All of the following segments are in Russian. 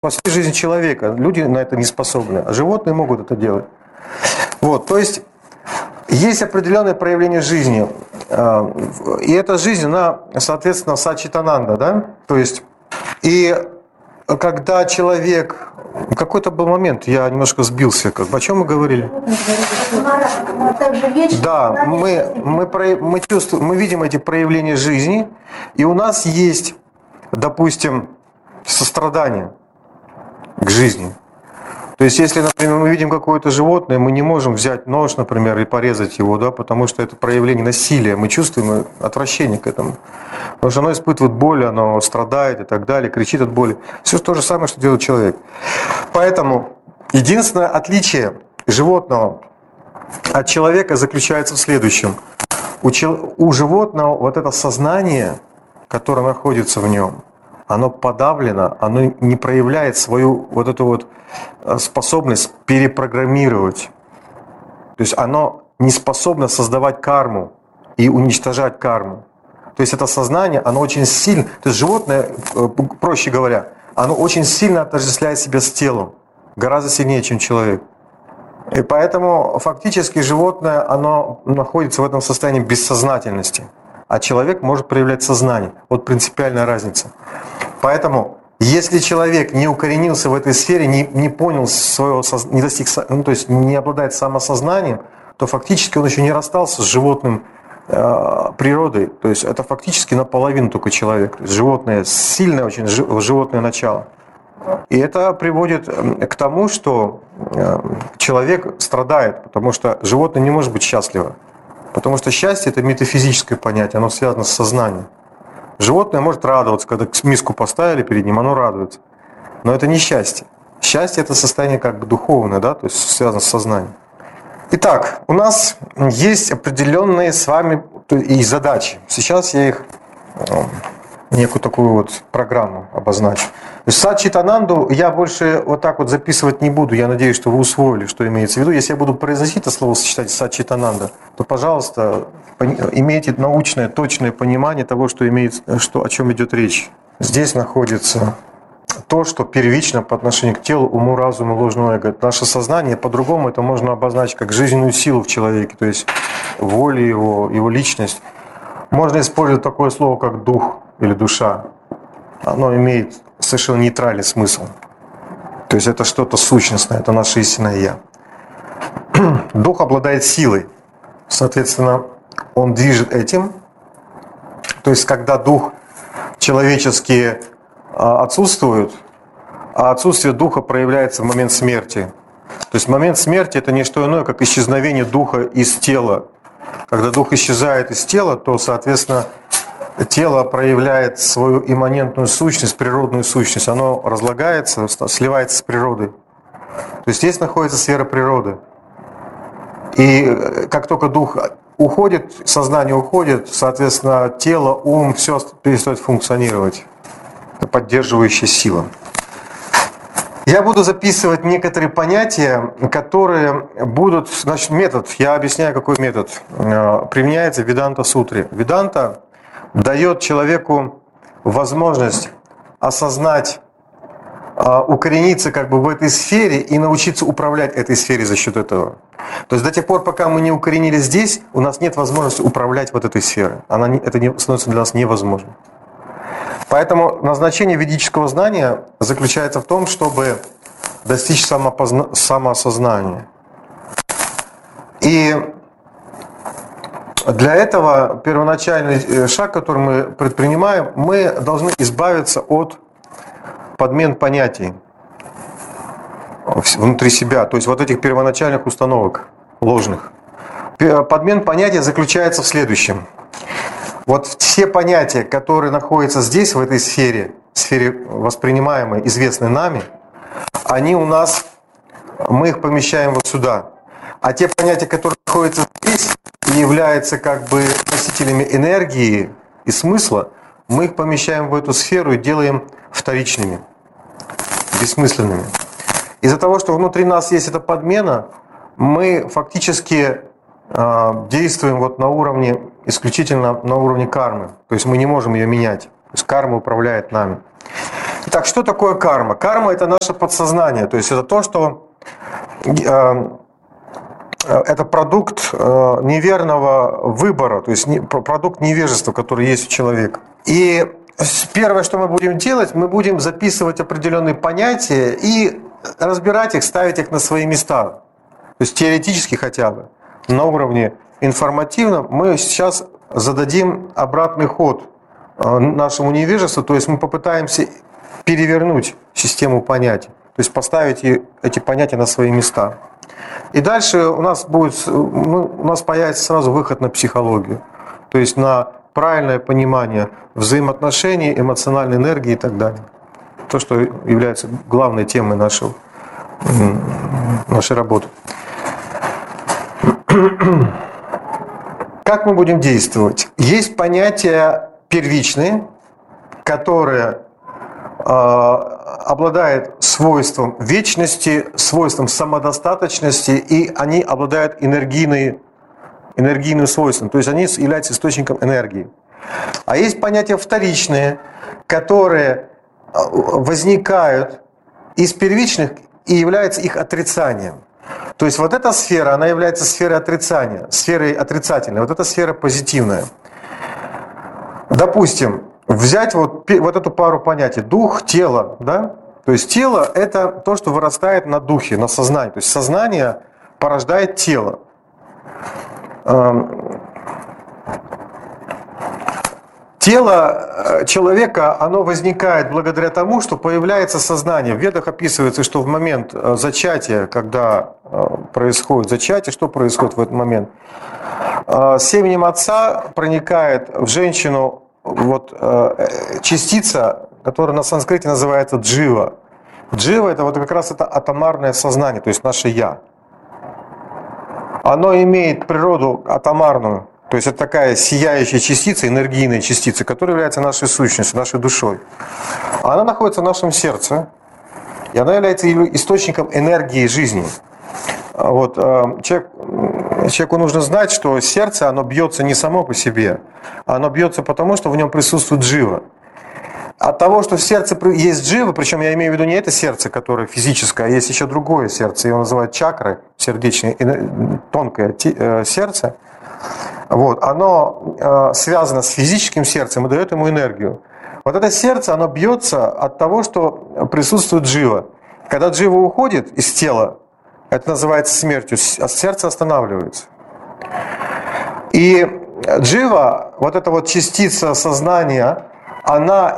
спасти жизнь человека. Люди на это не способны, а животные могут это делать. Вот, то есть есть определенное проявление жизни. И эта жизнь, она, соответственно, сачитананда, да? То есть, и когда человек... Какой-то был момент, я немножко сбился. О чем мы говорили? Да, мы чувствуем, мы видим эти проявления жизни, и у нас есть, допустим, сострадание к жизни. То есть, если, например, мы видим какое-то животное, мы не можем взять нож, например, и порезать его, да, потому что это проявление насилия. Мы чувствуем отвращение к этому. Потому что оно испытывает боль, оно страдает и так далее, кричит от боли. Все то же самое, что делает человек. Поэтому единственное отличие животного от человека заключается в следующем. У животного вот это сознание, которое находится в нем, оно подавлено, оно не проявляет свою вот эту вот способность перепрограммировать. То есть оно не способно создавать карму и уничтожать карму. То есть это сознание, оно очень сильно, то есть животное, проще говоря, оно очень сильно отождествляет себя с телом, гораздо сильнее, чем человек. И поэтому фактически животное, оно находится в этом состоянии бессознательности, а человек может проявлять сознание. Вот принципиальная разница. Поэтому, если человек не укоренился в этой сфере, не понял своего, не достиг, ну, то есть не обладает самосознанием, то фактически он еще не расстался с животным природой. То есть это фактически наполовину только человек. То есть животное, сильное очень животное начало. И это приводит к тому, что человек страдает, потому что животное не может быть счастливо. Потому что счастье – это метафизическое понятие, оно связано с сознанием. Животное может радоваться, когда миску поставили перед ним, оно радуется. Но это не счастье. Счастье – это состояние как бы духовное, да, то есть связано с сознанием. Итак, у нас есть определенные с вами и задачи. Сейчас я их, некую такую вот программу обозначу. Сачитананду я больше вот так вот записывать не буду. Я надеюсь, что вы усвоили, что имеется в виду. Если я буду произносить это словосочетание Сачитананда, то, пожалуйста, имейте научное, точное понимание того, о чем идет речь. Здесь находится то, что первично по отношению к телу, уму, разуму, ложному эго. Наше сознание, по-другому это можно обозначить как жизненную силу в человеке, то есть волю его личность. Можно использовать такое слово, как дух или душа. Оно имеет совершенно нейтральный смысл. То есть это что-то сущностное, это наше истинное «я». Дух обладает силой, соответственно, он движет этим. То есть когда дух человеческий отсутствует, а отсутствие духа проявляется в момент смерти. То есть момент смерти – это не что иное, как исчезновение духа из тела. Когда дух исчезает из тела, то, соответственно, тело проявляет свою имманентную сущность, природную сущность. Оно разлагается, сливается с природой. То есть здесь находится сфера природы. И как только дух уходит, сознание уходит, соответственно, тело, ум, все перестает функционировать. Это поддерживающая сила. Я буду записывать некоторые понятия, которые будут, значит, метод. Я объясняю, какой метод применяется в Веданта-сутре. Веданта дает человеку возможность осознать, укорениться как бы в этой сфере и научиться управлять этой сферой за счет этого. То есть до тех пор, пока мы не укоренились здесь, у нас нет возможности управлять вот этой сферой. Это становится для нас невозможным. Поэтому назначение ведического знания заключается в том, чтобы достичь самоосознания. И для этого первоначальный шаг, который мы предпринимаем, мы должны избавиться от подмен понятий внутри себя, то есть вот этих первоначальных установок ложных. Подмен понятия заключается в следующем. Вот все понятия, которые находятся здесь, в этой сфере воспринимаемой, известной нами, они у нас, мы их помещаем вот сюда. А те понятия, которые находятся здесь и являются как бы носителями энергии и смысла, мы их помещаем в эту сферу и делаем вторичными, бессмысленными. Из-за того, что внутри нас есть эта подмена, мы фактически действуем вот на уровне, исключительно на уровне кармы. То есть мы не можем ее менять. То есть карма управляет нами. Так что такое карма? Карма – это наше подсознание, то есть это то, что это продукт неверного выбора, то есть продукт невежества, который есть у человека. И первое, что мы будем делать, мы будем записывать определенные понятия и разбирать их, ставить их на свои места. То есть теоретически хотя бы, на уровне информативном, мы сейчас зададим обратный ход нашему невежеству, то есть мы попытаемся перевернуть систему понятий, то есть поставить эти понятия на свои места. И дальше у нас появится сразу выход на психологию, то есть на правильное понимание взаимоотношений, эмоциональной энергии и так далее. То, что является главной темой нашей работы. Как мы будем действовать? Есть понятия первичные, которые обладают свойством вечности, свойством самодостаточности, и они обладают энергийным свойством, то есть они являются источником энергии. А есть понятия вторичные, которые возникают из первичных и являются их отрицанием. То есть вот эта сфера, она является сферой отрицания, сферой отрицательной, вот эта сфера позитивная. Допустим, взять вот эту пару понятий: дух, тело, да? То есть тело – это то, что вырастает на духе, на сознании. То есть сознание порождает тело. Тело человека, оно возникает благодаря тому, что появляется сознание. В Ведах описывается, что в момент зачатия, когда происходит зачатие, что происходит в этот момент? Семенем отца проникает в женщину частица, которая на санскрите называется джива. Джива – это вот как раз это атомарное сознание, то есть наше «я». Оно имеет природу атомарную, то есть это такая сияющая частица, энергийная частица, которая является нашей сущностью, нашей душой. Она находится в нашем сердце, и она является источником энергии жизни. Вот, человеку нужно знать, что сердце, оно бьется не само по себе, оно бьется потому, что в нем присутствует джива. От того, что в сердце есть джива, причем я имею в виду не это сердце, которое физическое, а есть еще другое сердце, его называют чакры, сердечное, тонкое сердце. Вот, оно связано с физическим сердцем и дает ему энергию. Вот это сердце, оно бьется от того, что присутствует джива. Когда джива уходит из тела, это называется смертью, сердце останавливается. И джива, вот эта вот частица сознания, она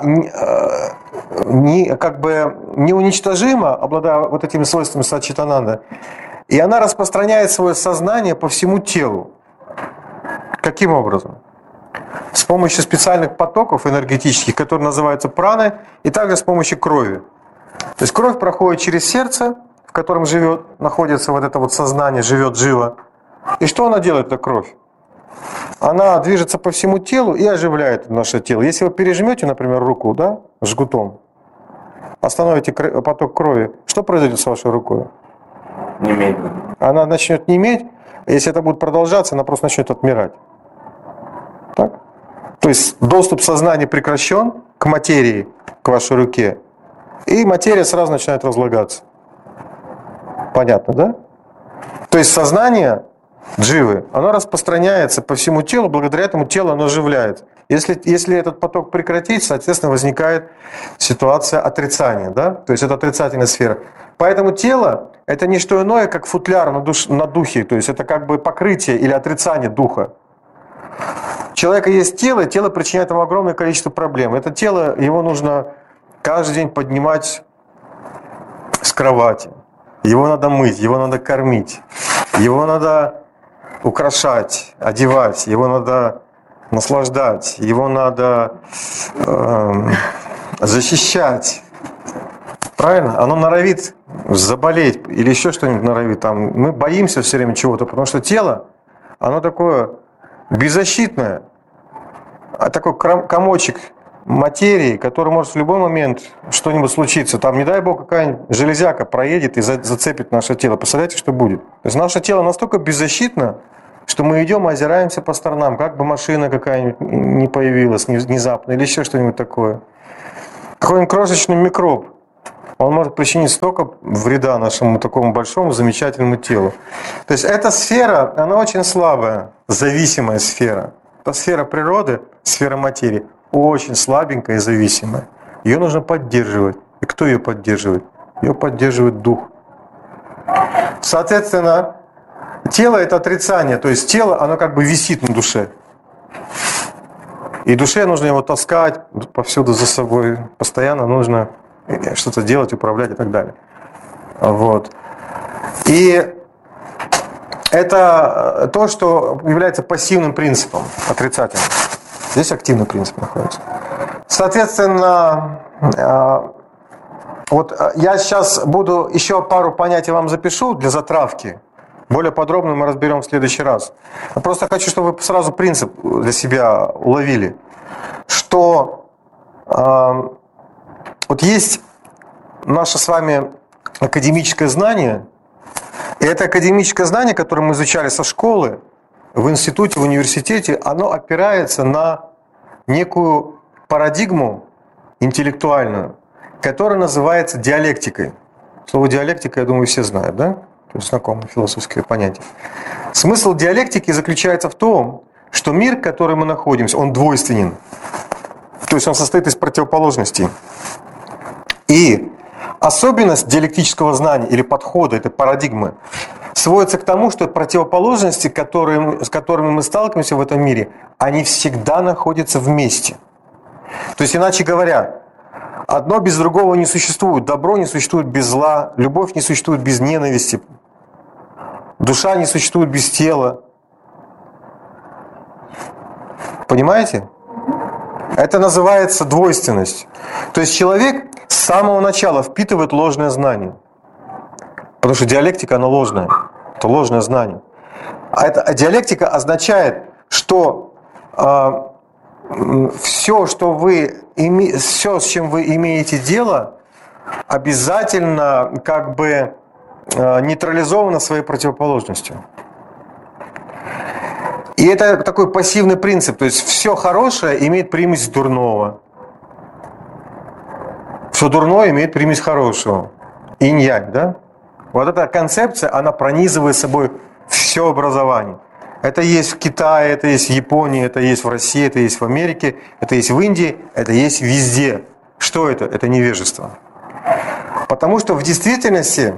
неуничтожима, обладая вот этими свойствами Саччитананда, и она распространяет свое сознание по всему телу. Каким образом? С помощью специальных потоков энергетических, которые называются праны, и также с помощью крови. То есть кровь проходит через сердце, в котором находится вот это вот сознание, живет джива. И что она делает, эта кровь? Она движется по всему телу и оживляет наше тело. Если вы пережмете, например, руку, да, жгутом, остановите поток крови, что произойдет с вашей рукой? Неметь. Она начнет неметь, если это будет продолжаться, она просто начнет отмирать. Так? То есть доступ сознания прекращен к материи, к вашей руке, и материя сразу начинает разлагаться. Понятно, да? То есть сознание дживы, оно распространяется по всему телу, благодаря этому тело оно оживляется. Если этот поток прекратить, соответственно, возникает ситуация отрицания, да? То есть это отрицательная сфера. Поэтому тело – это не что иное, как футляр на духе, то есть это как бы покрытие или отрицание духа. У человека есть тело, и тело причиняет ему огромное количество проблем. Это тело, его нужно каждый день поднимать с кровати. Его надо мыть, его надо кормить, его надо украшать, одевать, его надо наслаждать, его надо защищать. Правильно? Оно норовит заболеть или еще что-нибудь норовит. Мы боимся все время чего-то, потому что тело, оно такое беззащитное, такой комочек материи, который может в любой момент что-нибудь случиться. Там, не дай бог, какая-нибудь железяка проедет и зацепит наше тело. Представляете, что будет? То есть наше тело настолько беззащитно, что мы идем и озираемся по сторонам, как бы машина какая-нибудь не появилась внезапно или еще что-нибудь такое. какой-нибудь крошечный микроб, он может причинить столько вреда нашему такому большому, замечательному телу. То есть эта сфера, она очень слабая, зависимая сфера. Эта сфера природы, сфера материи, очень слабенькая и зависимая. Ее нужно поддерживать. И кто ее поддерживает? Ее поддерживает дух. Соответственно, тело – это отрицание. То есть тело, оно как бы висит на душе. И душе нужно его таскать повсюду за собой. Постоянно нужно что-то делать, управлять и так далее. Вот. И это то, что является пассивным принципом, отрицательным. Здесь активный принцип находится. Соответственно, вот я сейчас буду еще пару понятий вам запишу для затравки. Более подробно мы разберем в следующий раз. Я просто хочу, чтобы вы сразу принцип для себя уловили, что вот есть наше с вами академическое знание, и это академическое знание, которое мы изучали со школы, в институте, в университете, оно опирается на некую парадигму интеллектуальную, которая называется диалектикой. Слово диалектика, я думаю, все знают, да? То есть знакомое философское понятие. Смысл диалектики заключается в том, что мир, в котором мы находимся, он двойственен. То есть он состоит из противоположностей. И особенность диалектического знания или подхода, этой парадигмы, сводится к тому, что противоположности, с которыми мы сталкиваемся в этом мире, они всегда находятся вместе. То есть, иначе говоря, одно без другого не существует. Добро не существует без зла, любовь не существует без ненависти, душа не существует без тела. Понимаете? Это называется двойственность. То есть человек с самого начала впитывает ложное знание. Потому что диалектика, она ложная. Это ложное знание. А диалектика означает, что все, с чем вы имеете дело, обязательно как бы нейтрализовано своей противоположностью. И это такой пассивный принцип. То есть все хорошее имеет примесь дурного. Все дурное имеет примесь хорошего. Инь-янь, да? Вот эта концепция, она пронизывает собой все образование. Это есть в Китае, это есть в Японии, это есть в России, это есть в Америке, это есть в Индии, это есть везде. Что это? Это невежество. Потому что в действительности,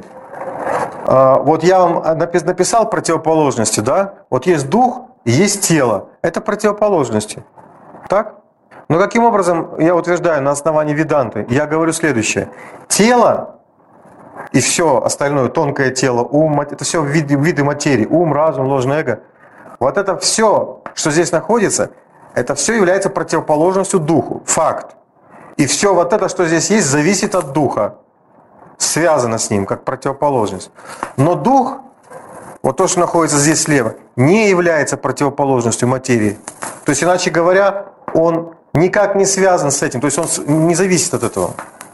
вот я вам написал противоположности, да? Вот есть дух, есть тело. Это противоположности. Так? Но каким образом я утверждаю на основании Веданты? Я говорю следующее. Тело и все остальное, тонкое тело, ум, это все виды материи, ум, разум, ложное эго. Вот это все, что здесь находится, это все является противоположностью духу. Факт. И все вот это, что здесь есть, зависит от духа. Связано с ним, как противоположность. Но дух, вот то, что находится здесь слева, не является противоположностью материи. То есть, иначе говоря, он никак не связан с этим. То есть, он не зависит от этого.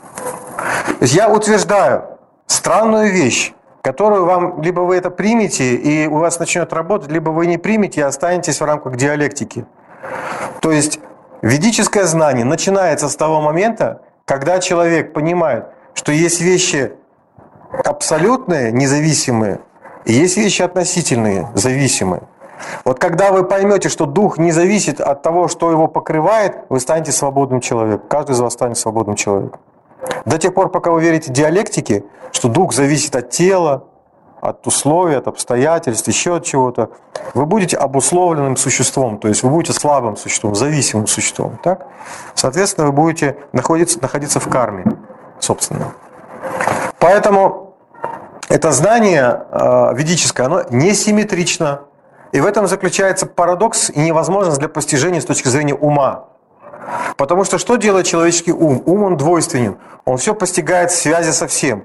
То есть, я утверждаю странную вещь, которую вам, либо вы это примете, и у вас начнет работать, либо вы не примете и останетесь в рамках диалектики. То есть ведическое знание начинается с того момента, когда человек понимает, что есть вещи абсолютные, независимые, и есть вещи относительные, зависимые. Вот когда вы поймете, что дух не зависит от того, что его покрывает, вы станете свободным человеком. Каждый из вас станет свободным человеком. До тех пор, пока вы верите диалектике, что дух зависит от тела, от условий, от обстоятельств, еще от чего-то, вы будете обусловленным существом, то есть вы будете слабым существом, зависимым существом. Так? Соответственно, вы будете находиться в карме, собственно. Поэтому это знание ведическое, оно несимметрично. И в этом заключается парадокс и невозможность для постижения с точки зрения ума. Потому что делает человеческий ум? Ум, он двойственен. Он все постигает в связи со всем.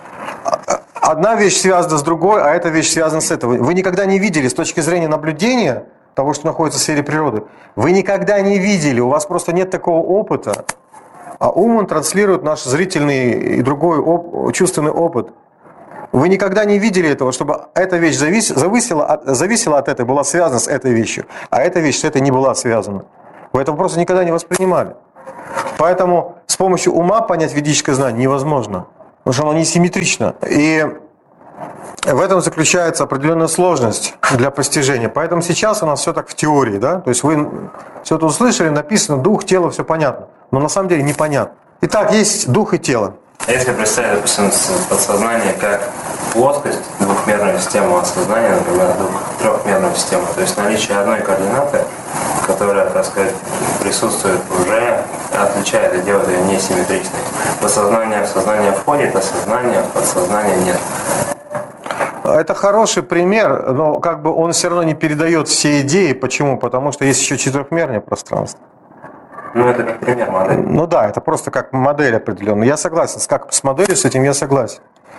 Одна вещь связана с другой, а эта вещь связана с этой. Вы никогда не видели с точки зрения наблюдения того, что находится в сфере природы. Вы никогда не видели, у вас просто нет такого опыта. А ум, он транслирует наш зрительный и другой чувственный опыт. Вы никогда не видели этого, чтобы эта вещь зависела от этой, была связана с этой вещью, а эта вещь с этой не была связана. Вы это просто никогда не воспринимали. Поэтому с с помощью ума понять ведическое знание невозможно, потому что оно несимметрично. И в этом заключается определенная сложность для постижения. Поэтому сейчас у нас все так в теории, да? То есть вы все это услышали, написано дух, тело, все понятно. Но на самом деле непонятно. Итак, есть дух и тело. А если представить, допустим, подсознание как плоскость, двухмерную систему, а сознание, например, трехмерную систему, то есть наличие одной координаты, которая, так сказать, присутствует уже, отличает и делает ее несимметричной. Подсознание в сознание входит, а сознание в подсознание нет. Это хороший пример, но как бы он все равно не передает все идеи. Почему? Потому что есть еще четырехмерное пространство. Ну, это как пример модели. Ну да, это просто как модель определенная. Я согласен, как с моделью, с этим я согласен.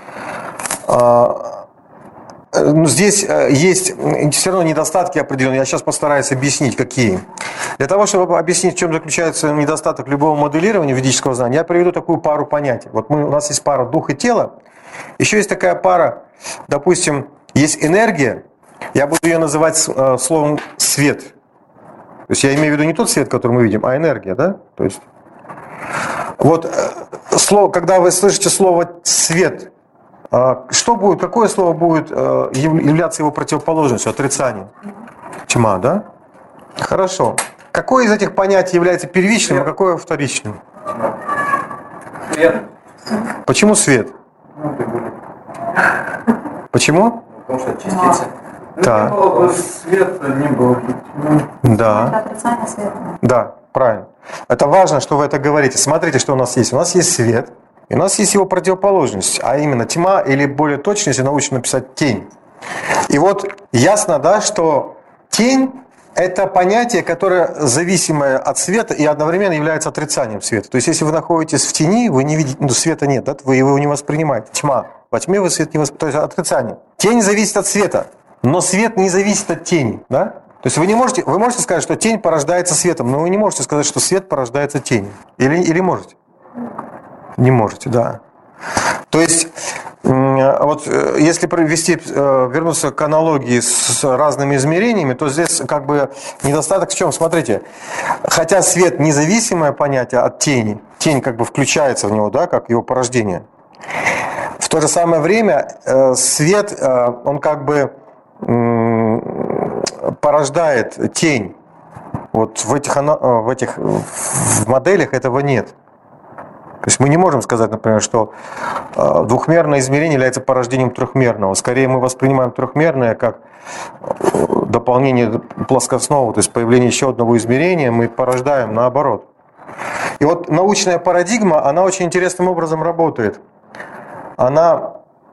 Здесь есть все равно недостатки определенные. Я сейчас постараюсь объяснить, какие. Для того, чтобы объяснить, в чем заключается недостаток любого моделирования ведического знания, я приведу такую пару понятий. Вот у нас есть пара дух и тело. Еще есть такая пара, допустим, есть энергия. Я буду ее называть словом свет. То есть я имею в виду не тот свет, который мы видим, а энергия, да? То есть вот слово, когда вы слышите слово свет, что будет, какое слово будет являться его противоположностью, отрицанием? Тьма, да? Хорошо. Какое из этих понятий является первичным, а какое вторичным? Свет. Почему свет? Почему? Потому что частицы. Да. Не было бы света, не было бы тьмы. Да. Это отрицание света. Да, правильно. Это важно, что вы это говорите. Смотрите, что у нас есть. У нас есть свет, и у нас есть его противоположность, а именно тьма, или более точно, если научно написать, тень. И вот ясно, да, что тень – это понятие, которое зависимое от света и одновременно является отрицанием света. То есть, если вы находитесь в тени, вы не видите, света нет, да, вы его не воспринимаете. Тьма. Во тьме вы свет не воспринимаете, то есть отрицание. Тень зависит от света, но свет не зависит от тени, да? То есть вы можете сказать, что тень порождается светом, но вы не можете сказать, что свет порождается тенью. Или можете? Не можете, да. То есть, вот если вернуться к аналогии с разными измерениями, то здесь как бы недостаток в чем? Смотрите, хотя свет независимое понятие от тени, тень как бы включается в него, да, как его порождение. В то же самое время свет, он как бы порождает тень. Вот в этих моделях этого нет. То есть мы не можем сказать, например, что двухмерное измерение является порождением трехмерного. Скорее мы воспринимаем трехмерное как дополнение плоскостного, то есть появление еще одного измерения мы порождаем наоборот. И вот научная парадигма, она очень интересным образом работает. Она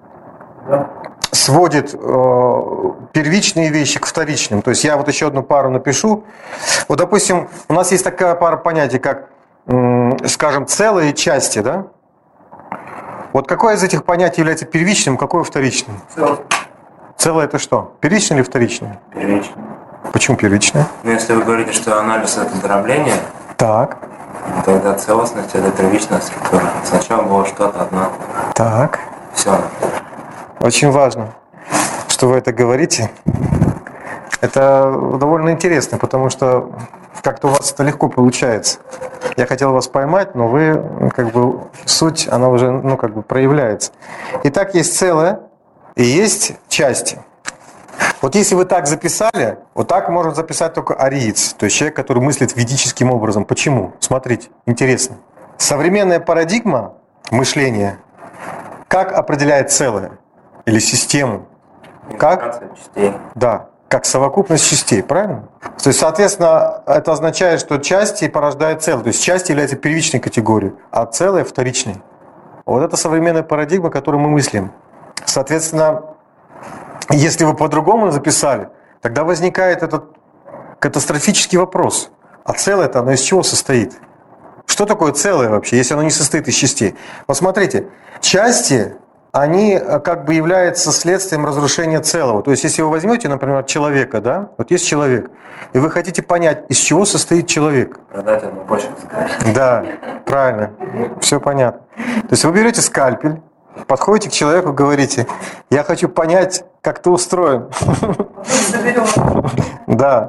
сводит первичные вещи к вторичным. То есть я вот еще одну пару напишу. Вот, допустим, у нас есть такая пара понятий, как, скажем, целые и части, да? Вот какое из этих понятий является первичным, какое вторичным? Целое это что? Первичное или вторичное? Первичное. Почему первичное? Ну, если вы говорите, что анализ – это дробление, Так. тогда целостность – это первичная структура. Сначала было что-то одно. Так. Все. Очень важно, что вы это говорите. Это довольно интересно, потому что как-то у вас это легко получается. Я хотел вас поймать, но вы, как бы, суть, она уже, как бы проявляется. Итак, есть целое и есть части. Вот если вы так записали, вот так может записать только ариец, то есть человек, который мыслит ведическим образом. Почему? Смотрите, интересно. Современная парадигма мышления как определяет целое или систему? Как? Частей. Да, как совокупность частей, правильно? То есть, соответственно, это означает, что части порождают целое. То есть части являются первичной категорией, а целое вторичной. Вот это современная парадигма, которую мы мыслим. Соответственно, если вы по-другому записали, тогда возникает этот катастрофический вопрос. А целое-то оно из чего состоит? Что такое целое вообще, если оно не состоит из частей? Вот смотрите, части, они как бы являются следствием разрушения целого. То есть, если вы возьмете, например, человека, да, вот есть человек, и вы хотите понять, из чего состоит человек. Продать одну почку. Да, правильно, все понятно. То есть, вы берете скальпель, подходите к человеку и говорите, я хочу понять, как ты устроен. Да.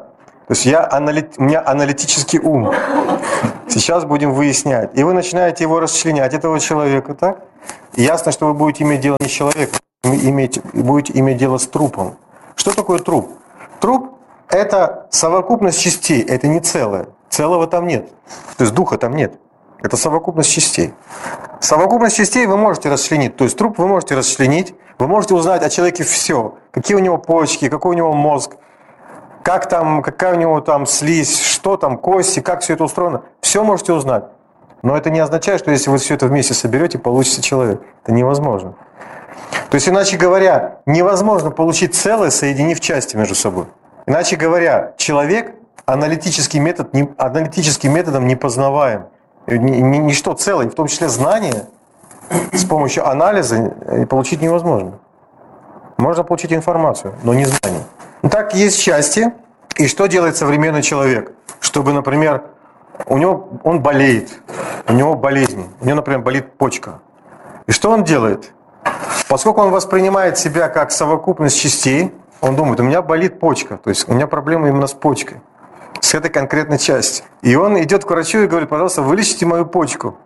То есть у меня аналитический ум. Сейчас будем выяснять. И вы начинаете его расчленять, этого человека, так? И ясно, что вы будете иметь дело не с человеком, будете иметь дело с трупом. Что такое труп? Труп – это совокупность частей, это не целое. Целого там нет. То есть духа там нет. Это совокупность частей. Совокупность частей вы можете расчленить. То есть труп вы можете расчленить, вы можете узнать о человеке все. Какие у него почки, какой у него мозг, какая у него там слизь, что там, кости, как все это устроено. Все можете узнать. Но это не означает, что если вы все это вместе соберете, получится человек. Это невозможно. То есть, иначе говоря, невозможно получить целое, соединив части между собой. Иначе говоря, человек аналитическим методом не познаваем. Ничто целое, в том числе знания, с помощью анализа получить невозможно. Можно получить информацию, но не знания. Так, есть части. И что делает современный человек? Чтобы, например, он болеет, у него болезни, у него, например, болит почка. И что он делает? Поскольку он воспринимает себя как совокупность частей, он думает, у меня болит почка, то есть у меня проблема именно с почкой, с этой конкретной частью. И он идет к врачу и говорит, пожалуйста, вылечите мою почку.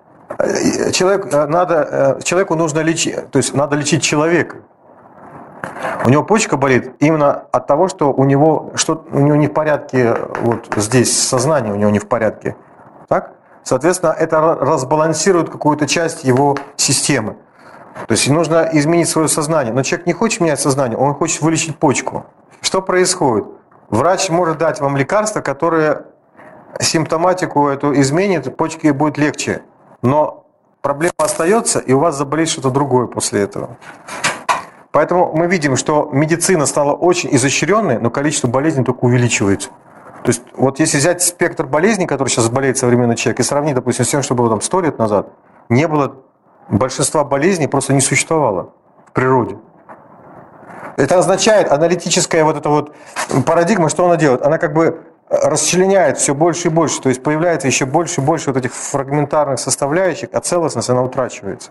Человеку нужно лечить, то есть надо лечить человека. У него почка болит именно от того, что у него не в порядке, вот здесь сознание у него не в порядке. Так? Соответственно, это разбалансирует какую-то часть его системы. То есть нужно изменить свое сознание. Но человек не хочет менять сознание, он хочет вылечить почку. Что происходит? Врач может дать вам лекарство, которое симптоматику эту изменит, почке будет легче. Но проблема остается, и у вас заболеет что-то другое после этого. Поэтому мы видим, что медицина стала очень изощренной, но количество болезней только увеличивается. То есть вот если взять спектр болезней, который сейчас болеет современный человек, и сравнить, допустим, с тем, что было там 100 лет назад, не было большинства болезней, просто не существовало в природе. Это означает, аналитическая вот эта вот парадигма, что она делает? Она как бы расчленяет все больше и больше, то есть появляется еще больше и больше вот этих фрагментарных составляющих, а целостность она утрачивается.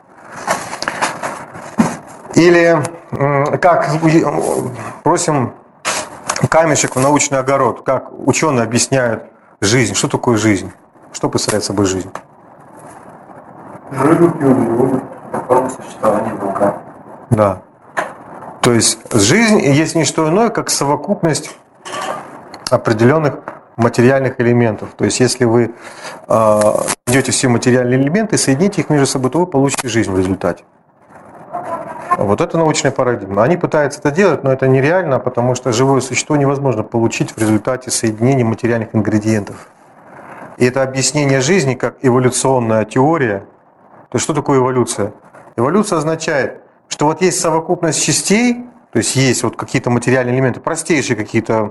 Или как просим камешек в научный огород, как ученые объясняют жизнь. Что такое жизнь? Что представляет собой жизнь? Жили, пили, форма существования Бога. Да. То есть жизнь есть не что иное, как совокупность определенных материальных элементов. То есть если вы идете все материальные элементы, соедините их между собой, то вы получите жизнь в результате. Вот это научная парадигма. Они пытаются это делать, но это нереально, потому что живое существо невозможно получить в результате соединения материальных ингредиентов. И это объяснение жизни как эволюционная теория. То есть что такое эволюция? Эволюция означает, что вот есть совокупность частей, то есть есть вот какие-то материальные элементы, простейшие какие-то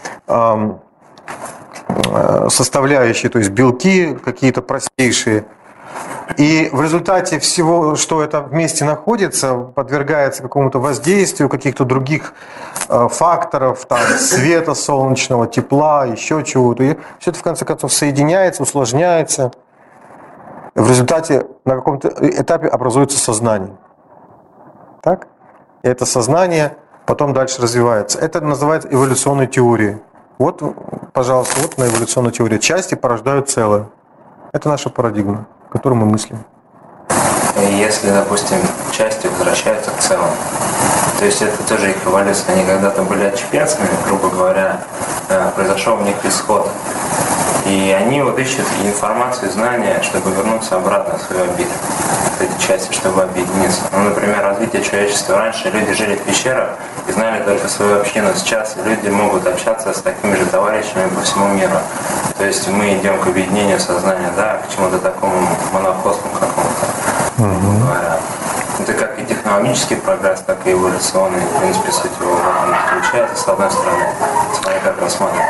составляющие, то есть белки какие-то простейшие. И в результате всего, что это вместе находится, подвергается какому-то воздействию каких-то других факторов, там, света солнечного, тепла, еще чего-то. И все это в конце концов соединяется, усложняется. В результате на каком-то этапе образуется сознание. Так? И это сознание потом дальше развивается. Это называется эволюционной теорией. Вот, пожалуйста, вот на эволюционной теории. Части порождают целое. Это наша парадигма, которую мы мыслим. Если, допустим, части возвращаются к целому, то есть это тоже их эволюция, они когда-то были отщепенцами, грубо говоря, произошел у них исход. И они вот ищут информацию, знания, чтобы вернуться обратно в свою обитель, эти части, чтобы объединиться. Ну, например, развитие человечества. Раньше люди жили в пещерах и знали только свою общину. Сейчас люди могут общаться с такими же товарищами по всему миру. То есть мы идем к объединению сознания, да, к чему-то такому монохосному какому-то, грубо говоря. Это как и технологический прогресс, так и эволюционный. В принципе, суть его включается с одной стороны. Смотри, как рассматривать.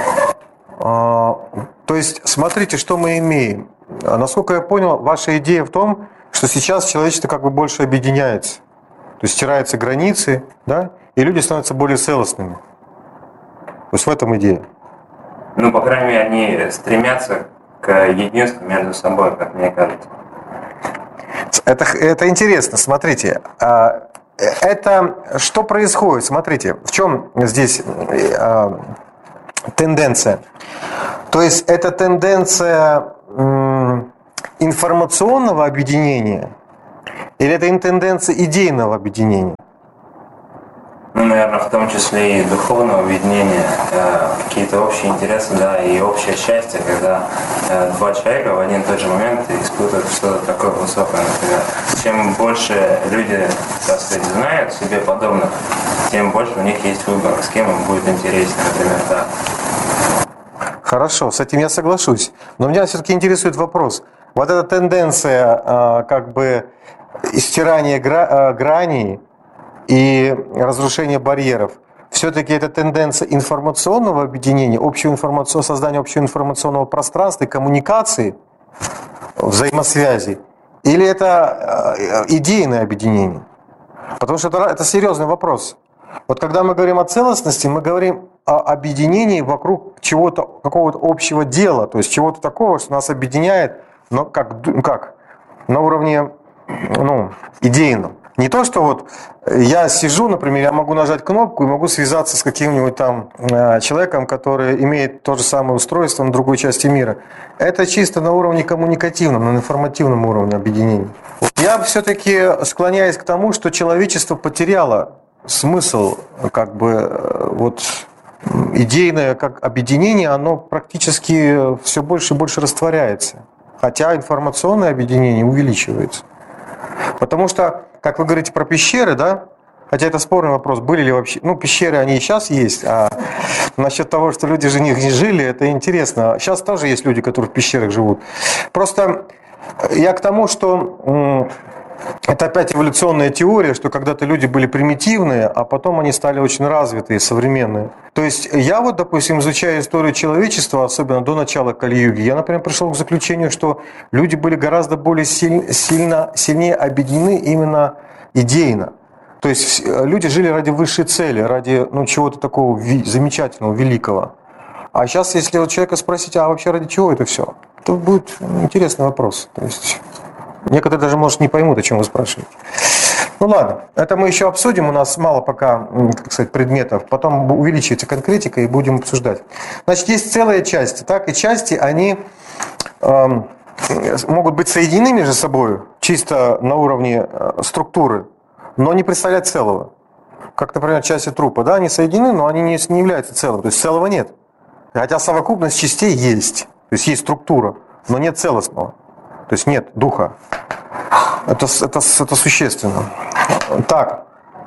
То есть, смотрите, что мы имеем. Насколько я понял, ваша идея в том, что сейчас человечество как бы больше объединяется. То есть стираются границы, да, и люди становятся более целостными. То есть в этом идея. Ну, по крайней мере, они стремятся к единству между собой, как мне кажется. Это интересно, смотрите. Это что происходит? Смотрите, в чем здесь тенденция. То есть это тенденция информационного объединения или это тенденция идейного объединения? Ну, наверное, в том числе и духовного объединения, какие-то общие интересы, да, и общее счастье, когда два человека в один и тот же момент испытывают что-то такое высокое, например. Чем больше люди, так сказать, знают себе подобных, тем больше у них есть выбор, с кем им будет интереснее, например, да. Хорошо, с этим я соглашусь. Но меня все-таки интересует вопрос. Вот эта тенденция как бы стирания граней и разрушения барьеров, все-таки это тенденция информационного объединения, создания общего информационного пространства и коммуникации, взаимосвязи, или это идейное объединение? Потому что это серьезный вопрос. Вот когда мы говорим о целостности, мы говорим о объединении вокруг чего-то, какого-то общего дела, то есть чего-то такого, что нас объединяет, но как? На уровне идейном. Не то, что вот я сижу, например, я могу нажать кнопку и могу связаться с каким-нибудь там человеком, который имеет то же самое устройство на другой части мира. Это чисто на уровне коммуникативном, на информативном уровне объединения. Я все-таки склоняюсь к тому, что человечество потеряло смысл, как бы, вот идейное как объединение, оно практически все больше и больше растворяется. Хотя информационное объединение увеличивается. Потому что, как вы говорите про пещеры, да, хотя это спорный вопрос, были ли вообще, пещеры они и сейчас есть, а насчет того, что люди же в них не жили, это интересно. Сейчас тоже есть люди, которые в пещерах живут. Просто я к тому, что это опять эволюционная теория, что когда-то люди были примитивные, а потом они стали очень развитые, современные. То есть я вот, допустим, изучая историю человечества, особенно до начала Кали-юги, я, например, пришел к заключению, что люди были гораздо более сильнее объединены именно идейно. То есть люди жили ради высшей цели, ради чего-то такого замечательного, великого. А сейчас, если вот человека спросить, а вообще ради чего это все, то будет интересный вопрос. То есть некоторые даже, может, не поймут, о чем вы спрашиваете. Ну ладно, это мы еще обсудим, у нас мало пока, предметов, потом увеличивается конкретика и будем обсуждать. Значит, есть целые части, так, и части, они могут быть соединены между собой, чисто на уровне структуры, но не представлять целого. Как, например, части трупа, да, они соединены, но они не являются целым, то есть целого нет. Хотя совокупность частей есть, то есть есть структура, но нет целостного. То есть нет духа. Это существенно. Так.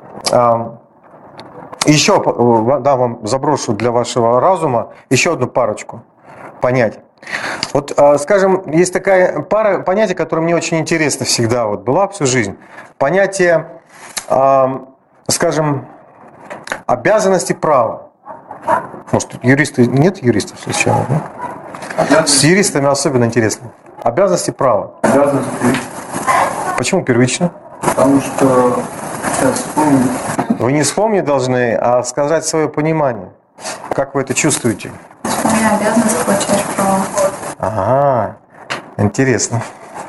Еще, да, вам заброшу для вашего разума еще одну парочку понятий. Вот, скажем, есть такая пара понятий, которая мне очень интересна всегда, вот была всю жизнь. Понятие, скажем, обязанности права. Может, юристы, нет юристов случайно? Да? С юристами особенно интересно. Обязанности права. Обязанности первичны. Почему первично? Потому что сейчас вспомнить. Вы не вспомнить должны, а сказать свое понимание. Как вы это чувствуете? Исполняя обязанность, получаешь право. Ага, интересно.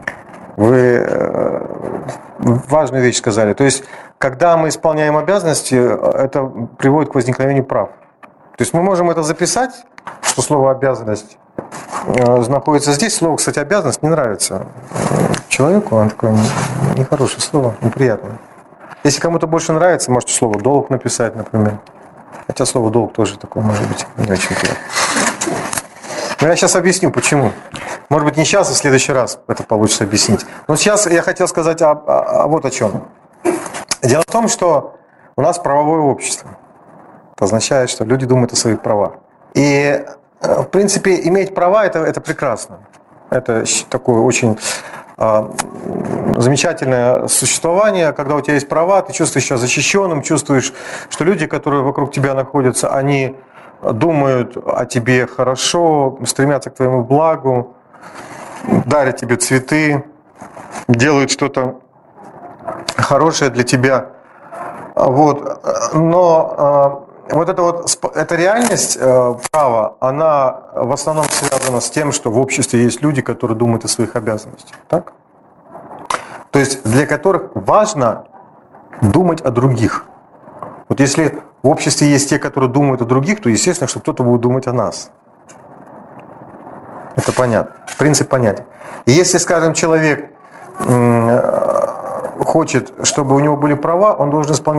Вы важную вещь сказали. То есть, когда мы исполняем обязанности, это приводит к возникновению прав. То есть мы можем это записать, что слово «обязанность» находится здесь. Слово, кстати, «обязанность» не нравится человеку, оно такое нехорошее слово, неприятное. Если кому-то больше нравится, можете слово «долг» написать, например. Хотя слово «долг» тоже такое может быть не очень приятно. Но я сейчас объясню, почему. Может быть, не сейчас, а в следующий раз это получится объяснить. Но сейчас я хотел сказать вот о чем. Дело в том, что у нас правовое общество. Это означает, что люди думают о своих правах. И, в принципе, иметь права – это прекрасно. Это такое очень замечательное существование, когда у тебя есть права, ты чувствуешь себя защищенным, чувствуешь, что люди, которые вокруг тебя находятся, они думают о тебе хорошо, стремятся к твоему благу, дарят тебе цветы, делают что-то хорошее для тебя. Вот. Но вот эта реальность права, она в основном связана с тем, что в обществе есть люди, которые думают о своих обязанностях. Так? То есть для которых важно думать о других. Вот если в обществе есть те, которые думают о других, то естественно, что кто-то будет думать о нас. Это понятно. Принцип понятен. И если, скажем, человек хочет, чтобы у него были права, он должен исполнять